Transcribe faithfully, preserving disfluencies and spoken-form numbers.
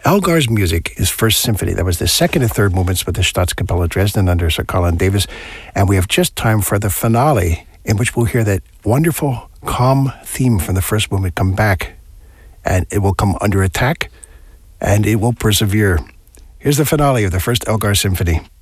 Elgar's music is First Symphony. That was the second and third movements with the Staatskapelle Dresden under Sir Colin Davis. And we have just time for the finale, in which we'll hear that wonderful, calm theme from the first movement come back. And it will come under attack, and it will persevere. Here's the finale of the first Elgar Symphony.